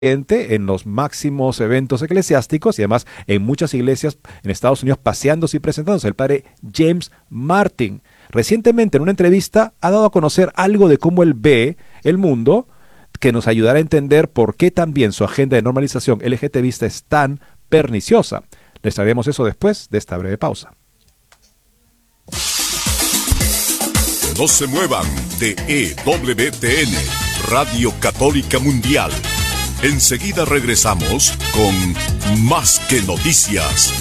en los máximos eventos eclesiásticos y además en muchas iglesias en Estados Unidos paseándose y presentándose, el padre James Martin. Recientemente en una entrevista ha dado a conocer algo de cómo él ve el mundo que nos ayudará a entender por qué también su agenda de normalización LGTBista es tan perniciosa. Les traeremos eso después de esta breve pausa. No se muevan de EWTN, Radio Católica Mundial. Enseguida regresamos con Más que Noticias.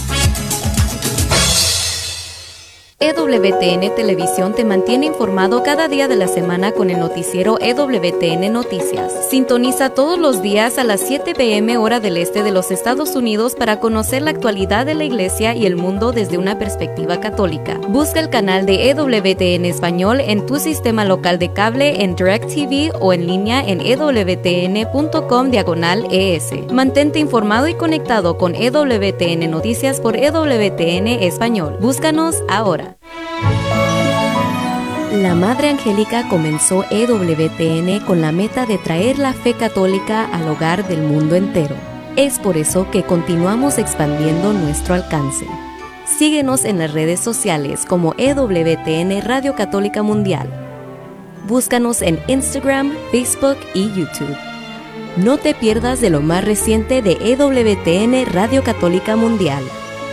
EWTN Televisión te mantiene informado cada día de la semana con el noticiero EWTN Noticias. Sintoniza todos los días a las 7 p.m. hora del este de los Estados Unidos para conocer la actualidad de la Iglesia y el mundo desde una perspectiva católica. Busca el canal de EWTN Español en tu sistema local de cable, en DirecTV o en línea en ewtn.com/ES. Mantente informado y conectado con EWTN Noticias por EWTN Español. Búscanos ahora. La Madre Angélica comenzó EWTN con la meta de traer la fe católica al hogar del mundo entero. Es por eso que continuamos expandiendo nuestro alcance. Síguenos en las redes sociales como EWTN Radio Católica Mundial. Búscanos en Instagram, Facebook y YouTube. No te pierdas de lo más reciente de EWTN Radio Católica Mundial.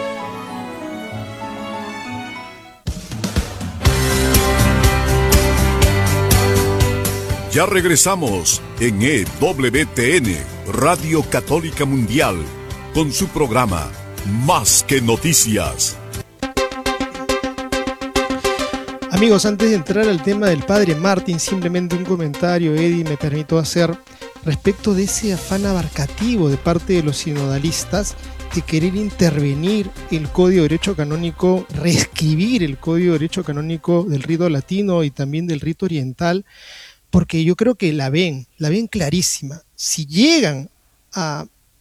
Ya regresamos en EWTN, Radio Católica Mundial, con su programa Más que Noticias. Amigos, antes de entrar al tema del padre Martin, simplemente un comentario, Eddie, me permito hacer respecto de ese afán abarcativo de parte de los sinodalistas de querer intervenir el Código de Derecho Canónico, reescribir el Código de Derecho Canónico del rito latino y también del rito oriental, porque yo creo que la ven clarísima. Si llegan a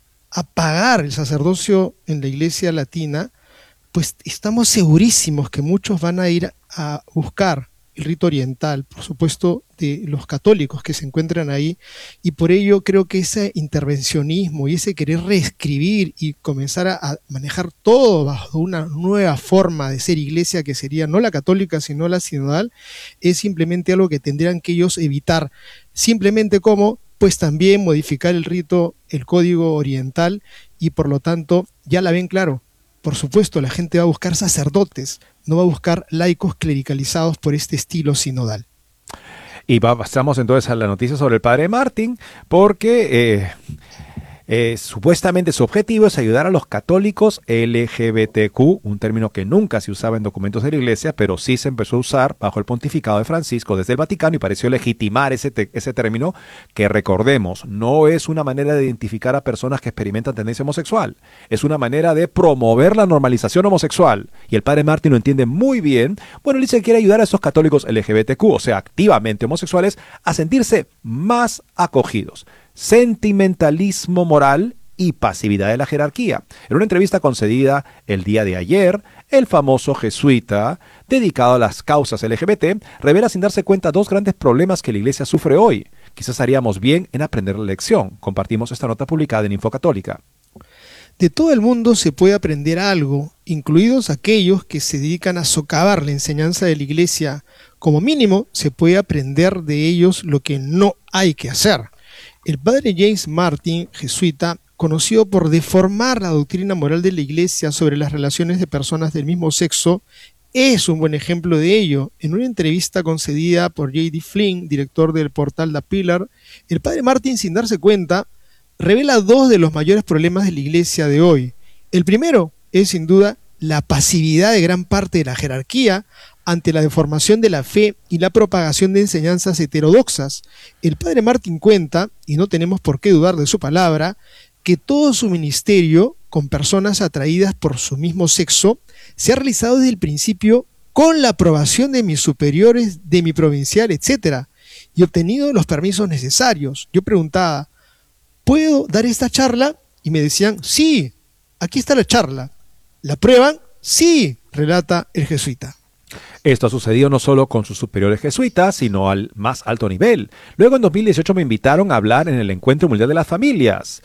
pagar el sacerdocio en la iglesia latina, pues estamos segurísimos que muchos van a ir a buscar el rito oriental, por supuesto de los católicos que se encuentran ahí, y por ello creo que ese intervencionismo y ese querer reescribir y comenzar a manejar todo bajo una nueva forma de ser iglesia, que sería no la católica sino la sinodal, es simplemente algo que tendrían que ellos evitar, simplemente como pues también modificar el rito, el código oriental, y por lo tanto ya la ven claro. Por supuesto, la gente va a buscar sacerdotes, no va a buscar laicos clericalizados por este estilo sinodal. Y pasamos entonces a la noticia sobre el padre Martin, porque supuestamente su objetivo es ayudar a los católicos LGBTQ, un término que nunca se usaba en documentos de la Iglesia, pero sí se empezó a usar bajo el pontificado de Francisco desde el Vaticano y pareció legitimar ese término que, recordemos, no es una manera de identificar a personas que experimentan tendencia homosexual, es una manera de promover la normalización homosexual, y el padre Martin lo entiende muy bien. Bueno, él dice que quiere ayudar a esos católicos LGBTQ, o sea, activamente homosexuales, a sentirse más acogidos. Sentimentalismo moral y pasividad de la jerarquía. En una entrevista concedida el día de ayer, el famoso jesuita dedicado a las causas LGBT revela sin darse cuenta dos grandes problemas que la Iglesia sufre hoy. Quizás haríamos bien en aprender la lección. Compartimos esta nota publicada en Infocatólica. De todo el mundo se puede aprender algo, incluidos aquellos que se dedican a socavar la enseñanza de la Iglesia. Como mínimo, se puede aprender de ellos lo que no hay que hacer. El padre James Martin, jesuita, conocido por deformar la doctrina moral de la Iglesia sobre las relaciones de personas del mismo sexo, es un buen ejemplo de ello. En una entrevista concedida por J.D. Flynn, director del portal The Pillar, el padre Martin, sin darse cuenta, revela dos de los mayores problemas de la Iglesia de hoy. El primero es, sin duda, la pasividad de gran parte de la jerarquía ante la deformación de la fe y la propagación de enseñanzas heterodoxas. El padre Martin cuenta, y no tenemos por qué dudar de su palabra, que todo su ministerio, con personas atraídas por su mismo sexo, se ha realizado desde el principio con la aprobación de mis superiores, de mi provincial, etc., y obtenido los permisos necesarios. Yo preguntaba, ¿puedo dar esta charla? Y me decían, sí, aquí está la charla. ¿La prueban? Sí, relata el jesuita. Esto ha sucedido no solo con sus superiores jesuitas, sino al más alto nivel. Luego en 2018 me invitaron a hablar en el Encuentro Mundial de las Familias.